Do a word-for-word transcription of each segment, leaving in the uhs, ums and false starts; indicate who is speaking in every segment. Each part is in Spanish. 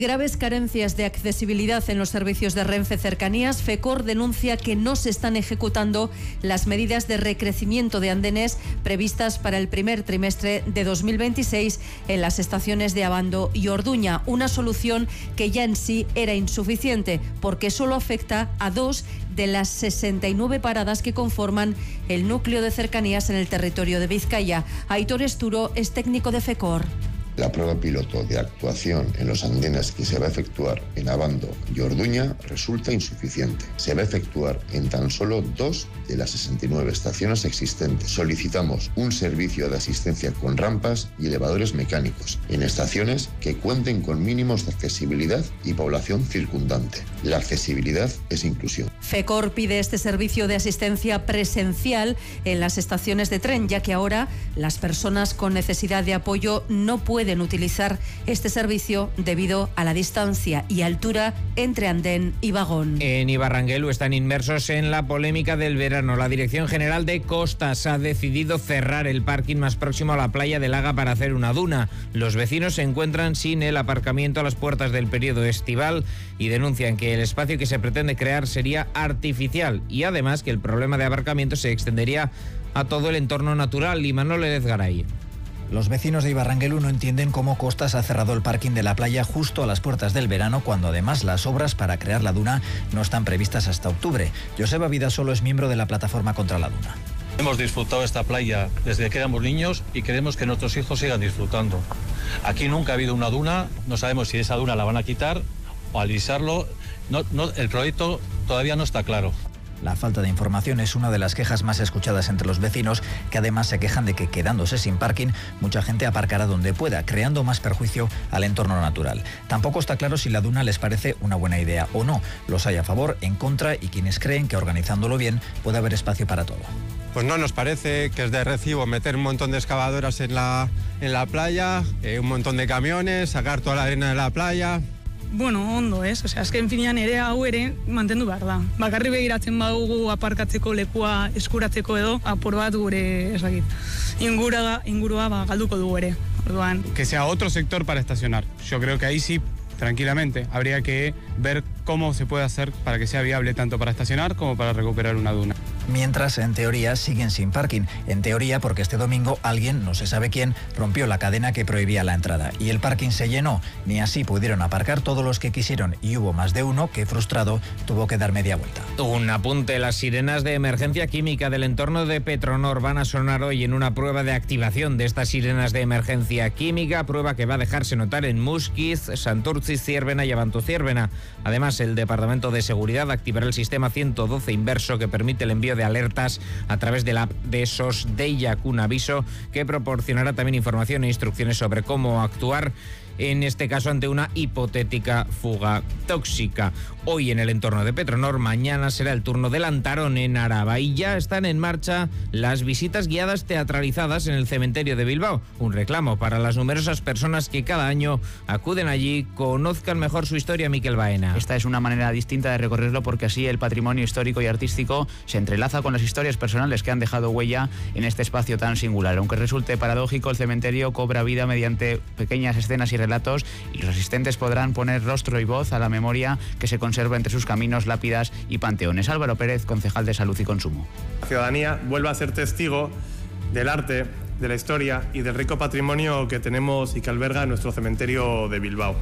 Speaker 1: Graves carencias de accesibilidad en los servicios de Renfe Cercanías. FECOR denuncia que no se están ejecutando las medidas de recrecimiento de andenes previstas para el primer trimestre de dos mil veintiséis en las estaciones de Abando y Orduña. Una solución que ya en sí era insuficiente porque solo afecta a dos de las sesenta y nueve paradas que conforman el núcleo de cercanías en el territorio de Vizcaya. Aitor Esturo es técnico de FECOR.
Speaker 2: La prueba piloto de actuación en los andenes que se va a efectuar en Abando y Orduña resulta insuficiente. Se va a efectuar en tan solo dos de las sesenta y nueve estaciones existentes. Solicitamos un servicio de asistencia con rampas y elevadores mecánicos en estaciones que cuenten con mínimos de accesibilidad y población circundante. La accesibilidad es inclusión.
Speaker 1: FECOR pide este servicio de asistencia presencial en las estaciones de tren, ya que ahora las personas con necesidad de apoyo no pueden pueden utilizar este servicio debido a la distancia y altura entre andén y vagón.
Speaker 3: En Ibarranguelu están inmersos en la polémica del verano. La Dirección General de Costas ha decidido cerrar el parking más próximo a la playa de Laga para hacer una duna. Los vecinos se encuentran sin el aparcamiento a las puertas del periodo estival y denuncian que el espacio que se pretende crear sería artificial y además que el problema de aparcamiento se extendería a todo el entorno natural. Imanol Erezgaray.
Speaker 4: Los vecinos de Ibarranguelu no entienden cómo Costas ha cerrado el parking de la playa justo a las puertas del verano, cuando además las obras para crear la duna no están previstas hasta octubre. Joseba Vidasolo es miembro de la plataforma contra la duna.
Speaker 5: Hemos disfrutado esta playa desde que éramos niños y queremos que nuestros hijos sigan disfrutando. Aquí nunca ha habido una duna, no sabemos si esa duna la van a quitar o alisarlo. No, no, el proyecto todavía no está claro.
Speaker 4: La falta de información es una de las quejas más escuchadas entre los vecinos, que además se quejan de que, quedándose sin parking, mucha gente aparcará donde pueda, creando más perjuicio al entorno natural. Tampoco está claro si la duna les parece una buena idea o no. Los hay a favor, en contra y quienes creen que organizándolo bien puede haber espacio para todo.
Speaker 6: Pues no nos parece que es de recibo meter un montón de excavadoras en la, en la playa, eh, un montón de camiones, sacar toda la arena de la playa.
Speaker 7: Bueno, ondo ez, osea, azken finean ere hau ere mantendu behar da. Bakarri begiratzen badugu aparkatzeko lekua eskuratzeko edo, apur bat gure, ezagit, ingurua, ingurua ba, galduko dugu ere. Orduan.
Speaker 8: Que sea otro sector para estacionar. Yo creo que ahí sí, tranquilamente, habría que ver cómo se puede hacer para que sea viable tanto para estacionar como para recuperar una duna.
Speaker 4: Mientras, en teoría, siguen sin parking. En teoría, porque este domingo alguien, no se sabe quién, rompió la cadena que prohibía la entrada y el parking se llenó. Ni así pudieron aparcar todos los que quisieron y hubo más de uno que, frustrado, tuvo que dar media vuelta.
Speaker 3: Un apunte: las sirenas de emergencia química del entorno de Petronor van a sonar hoy en una prueba de activación de estas sirenas de emergencia química, prueba que va a dejarse notar en Musquiz, Santurtzi, Ziérbena y Abanto-Ziérbena. Además, el Departamento de Seguridad activará el sistema ciento doce inverso, que permite el envío de alertas a través de la app de SOS Deia, un aviso que proporcionará también información e instrucciones sobre cómo actuar en este caso ante una hipotética fuga tóxica. Hoy en el entorno de Petronor, mañana será el turno del Lantarón en Araba y ya están en marcha las visitas guiadas teatralizadas en el cementerio de Bilbao, un reclamo para las numerosas personas que cada año acuden allí, conozcan mejor su historia. Miquel Baena.
Speaker 9: Esta es una manera distinta de recorrerlo porque así el patrimonio histórico y artístico se entrelaza con las historias personales que han dejado huella en este espacio tan singular. Aunque resulte paradójico, el cementerio cobra vida mediante pequeñas escenas y relatos y los asistentes podrán poner rostro y voz a la memoria que se conserva entre sus caminos, lápidas y panteones. Álvaro Pérez, concejal de Salud y Consumo.
Speaker 10: La ciudadanía vuelve a ser testigo del arte, de la historia y del rico patrimonio que tenemos y que alberga nuestro cementerio de Bilbao.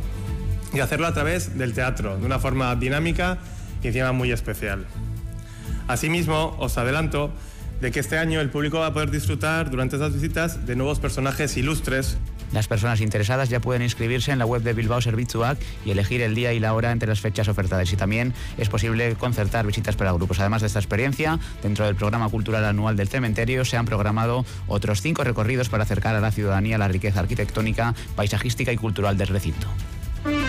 Speaker 10: Y hacerlo a través del teatro, de una forma dinámica y encima muy especial. Asimismo, os adelanto de que este año el público va a poder disfrutar durante estas visitas de nuevos personajes ilustres.
Speaker 9: Las personas interesadas ya pueden inscribirse en la web de Bilbao Zerbitzuak y elegir el día y la hora entre las fechas ofertadas. Y también es posible concertar visitas para grupos. Además de esta experiencia, dentro del programa cultural anual del cementerio se han programado otros cinco recorridos para acercar a la ciudadanía la riqueza arquitectónica, paisajística y cultural del recinto.